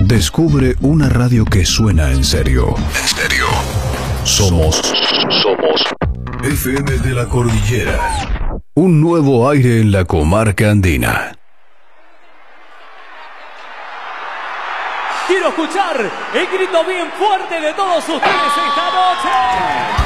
Descubre una radio que suena en serio. En serio. Somos FM de la Cordillera. Un nuevo aire en la comarca andina. Quiero escuchar el grito bien fuerte de todos ustedes esta noche.